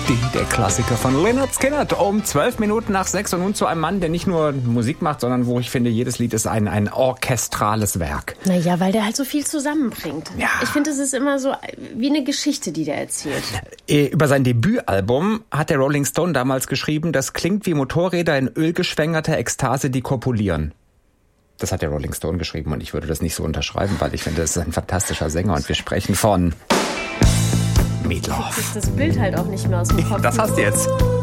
Der Klassiker von Lynyrd Skynyrd um 12 Minuten nach 6 und nun zu einem Mann, der nicht nur Musik macht, sondern wo ich finde, jedes Lied ist ein orchestrales Werk. Naja, weil der halt so viel zusammenbringt. Ja. Ich finde, es ist immer so wie eine Geschichte, die der erzählt. Über sein Debütalbum hat der Rolling Stone damals geschrieben, das klingt wie Motorräder in ölgeschwängerter Ekstase, die kopulieren. Das hat der Rolling Stone geschrieben und ich würde das nicht so unterschreiben, weil ich finde, das ist ein fantastischer Sänger und wir sprechen von Meat Loaf. Das Bild halt auch nicht mehr aus dem Kopf. Das hast du jetzt.